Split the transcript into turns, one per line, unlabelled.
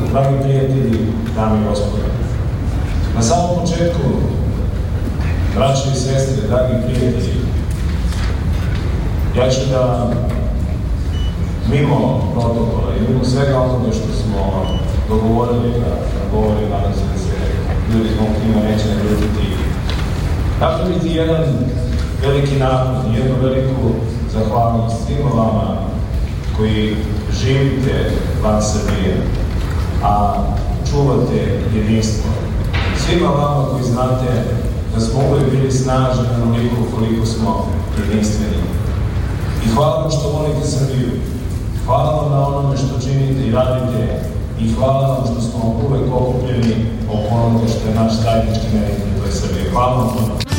dragi prijatelji, dame i gospodine. Na samom početku, braće i sestre, dragi prijatelji, ja ću da, mimo protokola i mimo svega onoga što smo dogovorili da govorim, nadam se da se ljudi zbog njima neće naljutiti, napraviti jedan veliki napad i jednu veliku zahvalnost svima vama koji živite van Srbije, a čuvate jedinstvo. Svima vama koji znate da smo uvijek bili snažni onoliko koliko smo jedinstveni. I hvala vam što volite Srbiju. Hvala vam na onome što činite i radite. I hvala vam što smo uvijek okupljeni oko onoga što je naš zajednički meritor, to je Srbija. Hvala vam.